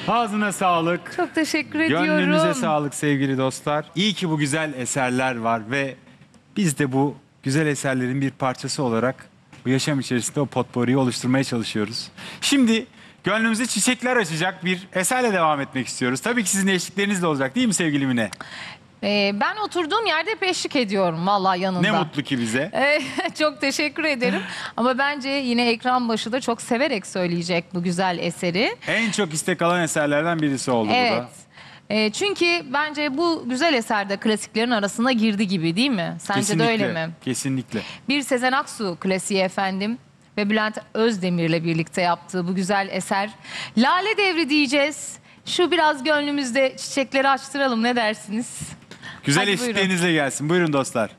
Ağzına sağlık. Çok teşekkür ediyorum. Gönlünüze sağlık sevgili dostlar. İyi ki bu güzel eserler var ve biz de bu güzel eserlerin bir parçası olarak bu yaşam içerisinde o potpourri'yi oluşturmaya çalışıyoruz. Şimdi gönlümüze çiçekler açacak bir eserle devam etmek istiyoruz. Tabii ki sizin eşliklerinizle olacak değil mi sevgili Mine? Ben oturduğum yerde hep eşlik ediyorum vallahi yanında. Ne mutlu ki bize. Çok teşekkür ederim. Ama bence yine ekran başı da çok severek söyleyecek bu güzel eseri. En çok istek alan eserlerden birisi oldu bu Evet. da. Çünkü bence bu güzel eser de klasiklerin arasına girdi gibi değil mi? Sence Kesinlikle, de öyle mi? kesinlikle. Bir Sezen Aksu klasiği efendim ve Bülent Özdemir'le birlikte yaptığı bu güzel eser. Lale Devri diyeceğiz. Şu biraz gönlümüzde çiçekleri açtıralım, ne dersiniz? Güzel Hadi buyurun. eşliklerinizle gelsin. Buyurun dostlar.